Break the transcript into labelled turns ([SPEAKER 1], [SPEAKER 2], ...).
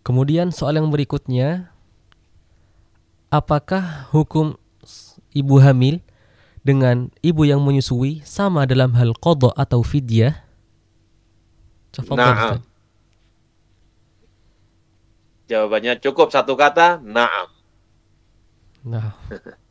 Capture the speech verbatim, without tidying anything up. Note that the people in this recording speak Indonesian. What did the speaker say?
[SPEAKER 1] Kemudian soal yang berikutnya, apakah hukum ibu hamil dengan ibu yang menyusui sama dalam hal qadha atau fidyah? Tafadhal Ustaz.
[SPEAKER 2] Naam. Jawabannya cukup satu kata, na'am.
[SPEAKER 1] Nah,